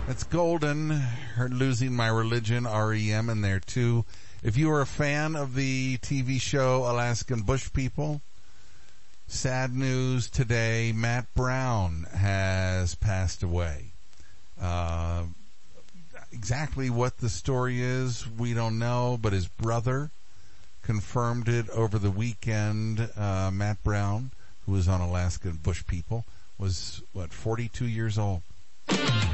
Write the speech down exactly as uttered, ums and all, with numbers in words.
That's Golden, her Losing My Religion, R E M in there too. If you are a fan of the T V show Alaskan Bush People, sad news today, Matt Brown has passed away. Uh, exactly what the story is, we don't know, but his brother confirmed it over the weekend. Uh, Matt Brown, who was on Alaskan Bush People, was, what, forty-two years old.